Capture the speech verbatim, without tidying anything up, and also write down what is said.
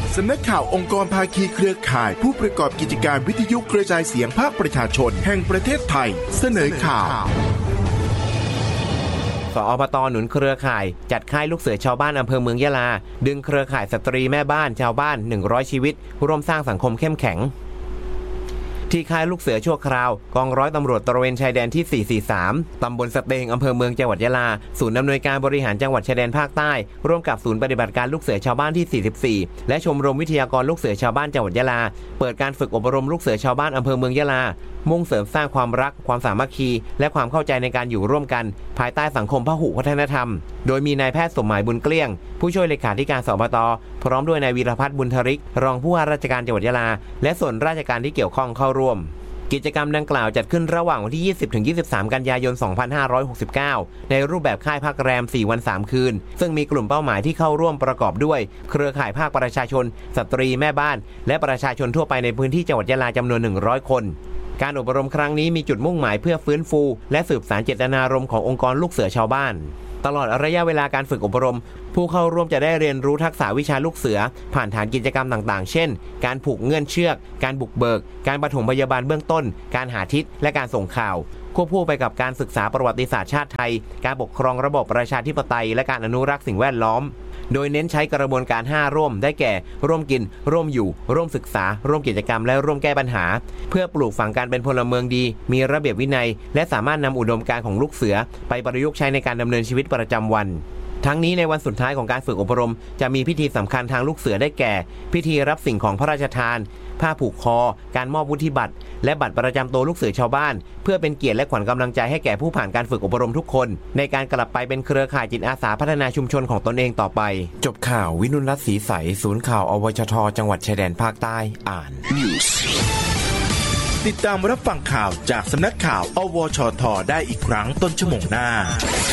สำนักข่าวองค์กรภาคีเครือข่ายผู้ประกอบกิจการวิทยุกระจายเสียงภาคประชาชนแห่งประเทศไทยเสนอข่าวสอปต.หนุนเครือข่ายจัดค่ายลูกเสือชาวบ้านอำเภอเมืองยะลาดึงเครือข่ายสตรีแม่บ้านชาวบ้านหนึ่งร้อยชีวิตร่วมสร้างสังคมเข้มแข็งที่ค่ายลูกเสือชั่วคราวกองร้อยตำรวจตระเวนชายแดนที่สี่สี่สามตำบลสเตงอำเภอเมืองจังหวัดยะลาศูนย์อำนวยการบริหารจังหวัดชายแดนภาคใต้ร่วมกับศูนย์ปฏิบัติการลูกเสือชาวบ้านที่สี่สิบสี่และชมรมวิทยากรลูกเสือชาวบ้านจังหวัดยะลาเปิดการฝึกอบรมลูกเสือชาวบ้านอำเภอเมืองยะลามุ่งเสริมสร้างความรักความสามัคคีและความเข้าใจในการอยู่ร่วมกันภายใต้สังคมพหุวัฒนธรรมโดยมีนายแพทย์สมหมายบุญเกลี้ยงผู้ช่วยเลขาธิการสปต.พร้อมด้วยนายวีรพัฒน์บุญธริกรองผู้ว่าราชการจังหวัดยะลาและส่วนราชการที่เกี่ยวข้องเข้าร่วมกิจกรรมดังกล่าวจัดขึ้นระหว่างวันที่ ยี่สิบถึงยี่สิบสาม กันยายน สองพันห้าร้อยหกสิบเก้า ในรูปแบบค่ายพักแรม สี่ วัน สาม คืนซึ่งมีกลุ่มเป้าหมายที่เข้าร่วมประกอบด้วยเครือข่ายภาคประชาชนสตรีแม่บ้านและประชาชนทั่วไปในพื้นที่จังหวัดยะลาจำนวน หนึ่งร้อย คนการอบรมครั้งนี้มีจุดมุ่งหมายเพื่อฟื้นฟูและสืบสานเจตนารมณ์ขององค์กรลูกเสือชาวบ้านตลอดระยะเวลาการฝึกอบรมผู้เข้าร่วมจะได้เรียนรู้ทักษะวิชาลูกเสือผ่านฐานกิจกรรมต่างๆเช่นการผูกเงื่อนเชือกการบุกเบิกการปฐมพยาบาลเบื้องต้นการหาทิศและการส่งข่าวควบคู่ไปกับการศึกษาประวัติศาสตร์ชาติไทยการปกครองระบอบประชาธิปไตยและการอนุรักษ์สิ่งแวดล้อมโดยเน้นใช้กระบวนการห้าร่วมได้แก่ร่วมกินร่วมอยู่ร่วมศึกษาร่วมกิจกรรมและร่วมแก้ปัญหาเพื่อปลูกฝังการเป็นพลเมืองดีมีระเบียบวินัยและสามารถนำอุดมการณ์ของลูกเสือไปประยุกต์ใช้ในการดำเนินชีวิตประจำวันทั้งนี้ในวันสุดท้ายของการฝึกอบรมจะมีพิธีสำคัญทางลูกเสือได้แก่พิธีรับสิ่งของพระราชทานผ้าผูกคอการมอบวุฒิบัตรและบัตรประจำตัวลูกเสือชาวบ้านเพื่อเป็นเกียรติและขวัญกำลังใจให้แก่ผู้ผ่านการฝึกอบรมทุกคนในการกลับไปเป็นเครือข่ายจิตอาสาพัฒนาชุมชนของตนเองต่อไปจบข่าววินุรัตน์ศรีใสศูนย์ข่าวอวชทจังหวัดชายแดนภาคใต้อ่านติดตามรับฟังข่าวจากสำนักข่าวอวชทได้อีกครั้งต้นชั่วโมงหน้า